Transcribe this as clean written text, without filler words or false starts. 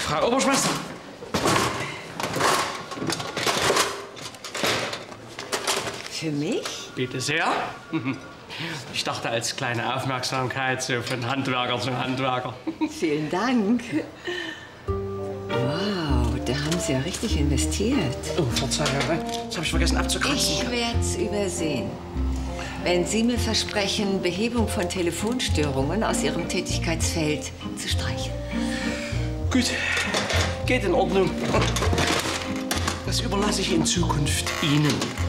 Frau Oberschwester. Für mich? Bitte sehr. Ich dachte, als kleine Aufmerksamkeit so von Handwerker zu Handwerker. Vielen Dank. Wow, da haben Sie ja richtig investiert. Oh, Verzeihung, das habe ich vergessen abzukratzen. Ich werde es übersehen. Wenn Sie mir versprechen, Behebung von Telefonstörungen aus Ihrem Tätigkeitsfeld zu streichen. Gut, geht in Ordnung. Das überlasse ich in Zukunft Ihnen.